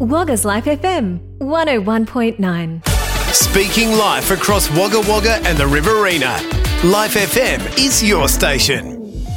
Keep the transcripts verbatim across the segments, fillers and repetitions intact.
Wagga's Life F M, one oh one point nine. Speaking life across Wagga Wagga and the Riverina. Life F M is your station.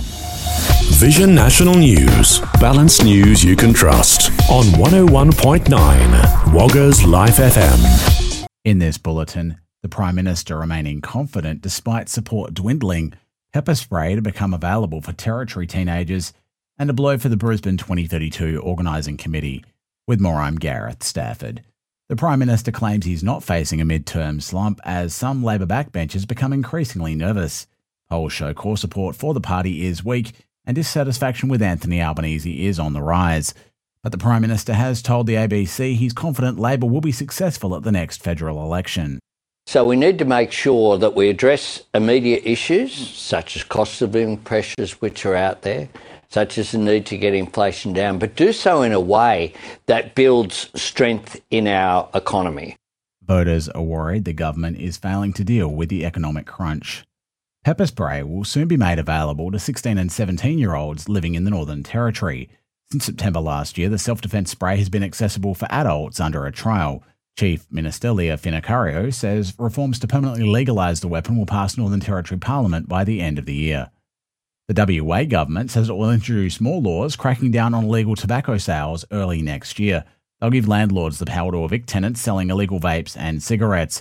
Vision National News. Balanced news you can trust. On one oh one point nine. Wagga's Life F M. In this bulletin, the Prime Minister remaining confident despite support dwindling, pepper spray to become available for Territory teenagers, and a blow for the Brisbane twenty thirty-two Organising Committee. With more, I'm Gareth Stafford. The Prime Minister claims he's not facing a mid-term slump as some Labor backbenchers become increasingly nervous. Polls show core support for the party is weak and dissatisfaction with Anthony Albanese is on the rise. But the Prime Minister has told the A B C he's confident Labor will be successful at the next federal election. So we need to make sure that we address immediate issues such as cost of living pressures which are out there, such as the need to get inflation down, but do so in a way that builds strength in our economy. Voters are worried the government is failing to deal with the economic crunch. Pepper spray will soon be made available to sixteen and seventeen-year-olds living in the Northern Territory. Since September last year, the self-defence spray has been accessible for adults under a trial. Chief Minister Leah Finocchiaro says reforms to permanently legalise the weapon will pass Northern Territory Parliament by the end of the year. The W A government says it will introduce more laws cracking down on illegal tobacco sales early next year. They'll give landlords the power to evict tenants selling illegal vapes and cigarettes.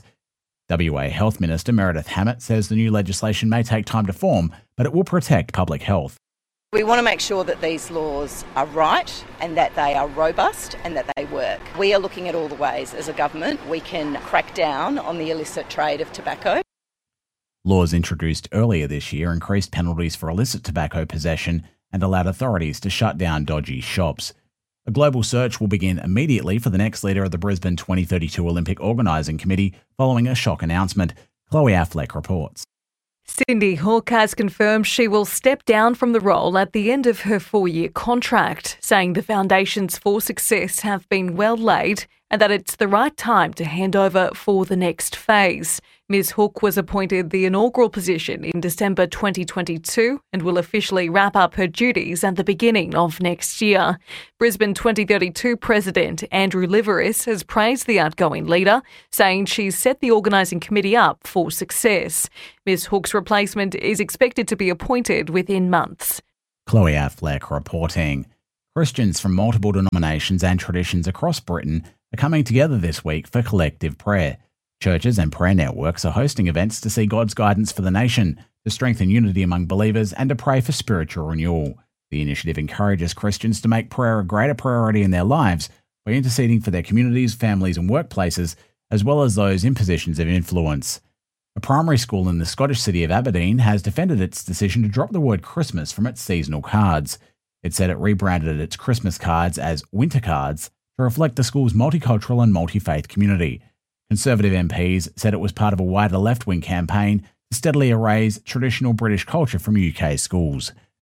W A Health Minister Meredith Hammett says the new legislation may take time to form, but it will protect public health. We want to make sure that these laws are right and that they are robust and that they work. We are looking at all the ways as a government we can crack down on the illicit trade of tobacco. Laws introduced earlier this year increased penalties for illicit tobacco possession and allowed authorities to shut down dodgy shops. A global search will begin immediately for the next leader of the Brisbane twenty thirty-two Olympic Organising Committee following a shock announcement. Chloe Affleck reports. Cindy Hook has confirmed she will step down from the role at the end of her four-year contract, saying the foundations for success have been well laid and that it's the right time to hand over for the next phase. Miz Hook was appointed the inaugural position in December twenty twenty-two and will officially wrap up her duties at the beginning of next year. Brisbane twenty thirty-two President Andrew Liveris has praised the outgoing leader, saying she's set the organising committee up for success. Miz Hook's replacement is expected to be appointed within months. Chloe Affleck reporting. Christians from multiple denominations and traditions across Britain are coming together this week for collective prayer. Churches and prayer networks are hosting events to see God's guidance for the nation, to strengthen unity among believers and to pray for spiritual renewal. The initiative encourages Christians to make prayer a greater priority in their lives by interceding for their communities, families and workplaces, as well as those in positions of influence. A primary school in the Scottish city of Aberdeen has defended its decision to drop the word Christmas from its seasonal cards. It said it rebranded its Christmas cards as Winter Cards to reflect the school's multicultural and multi-faith community. Conservative M Ps said it was part of a wider left-wing campaign to steadily erase traditional British culture from U K schools.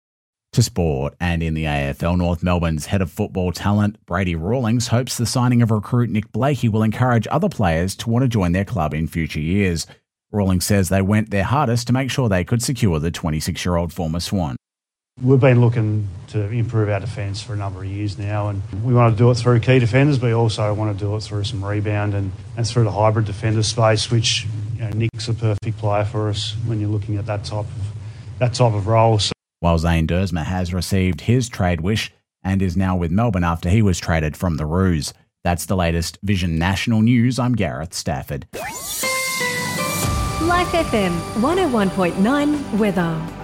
To sport, and in the A F L, North Melbourne's head of football talent, Brady Rawlings, hopes the signing of recruit Nick Blakey will encourage other players to want to join their club in future years. Rawlings says they went their hardest to make sure they could secure the twenty-six-year-old former Swan. We've been looking to improve our defence for a number of years now, and we want to do it through key defenders, but we also want to do it through some rebound and, and through the hybrid defender space, which, you know, Nick's a perfect player for us when you're looking at that type of that type of role. So, while Zane Dersma has received his trade wish and is now with Melbourne after he was traded from the Roos. That's the latest Vision National News. I'm Gareth Stafford. Life F M, one oh one point nine weather.